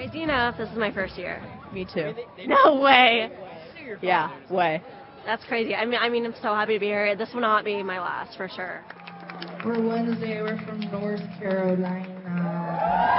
Crazy enough, this is my first year. Me too. No way. Yeah, way. That's crazy. I mean, I'm so happy to be here. This will not be my last, for sure. We're Wednesday. We're from North Carolina.